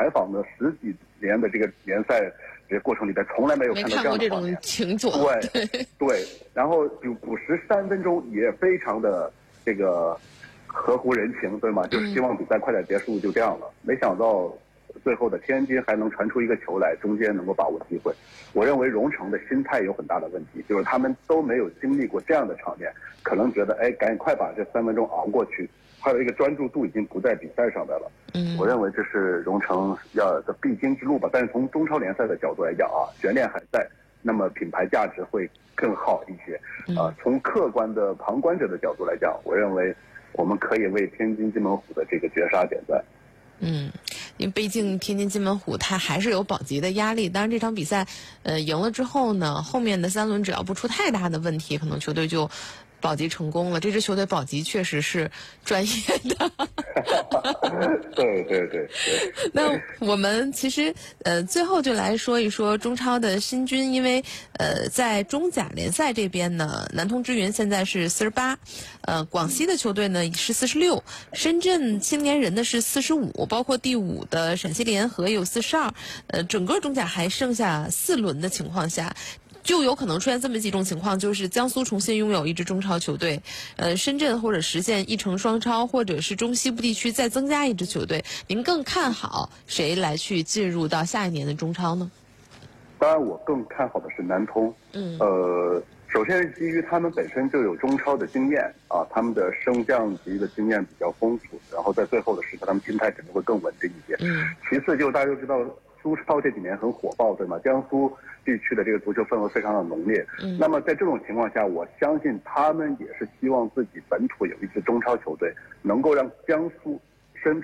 采访了10几年的这个联赛这个过程里边，从来没有看到这样的画面。 情景。 对，然后就53分钟也非常的这个合乎人情，对吗？就是希望比赛快点结束，就这样了。没想到最后的天津还能传出一个球来，中间能够把握机会。我认为荣成的心态有很大的问题，就是他们都没有经历过这样的场面，可能觉得赶紧快把这3分钟熬过去。还有一个专注度已经不在比赛上边了。我认为这是荣成的必经之路吧。但是从中超联赛的角度来讲啊，悬念还在，那么品牌价值会更好一些。从客观的旁观者的角度来讲，我认为我们可以为天津津门虎的这个绝杀点赞。 因为毕竟天津津门虎它还是有保级的压力。当然这场比赛赢了之后呢，后面的3轮只要不出太大的问题，可能球队就保级成功了。这支球队保级确实是专业的。 对。 那我们其实最后就来说一说中超的新军，因为在中甲联赛这边呢，南通支云现在是48，广西的球队呢是46，深圳青年人的是45，包括第5的陕西联合有42。整个中甲还剩下4轮的情况下，就有可能出现这么几种情况，就是江苏重新拥有一支中超球队，深圳或者实现1城双超，或者是中西部地区再增加一支球队。您更看好谁来去进入到下一年的中超呢？ 当然，我更看好的是南通。首先是基于他们本身就有中超的经验啊，他们的升降级的经验比较丰富，然后在最后的时刻，他们心态肯定会更稳定一些。其次就大家都知道，苏超这几年很火爆，对吗？江苏地区的这个足球氛围非常的浓烈。那么在这种情况下，我相信他们也是希望自己本土有一支中超球队，能够让江苏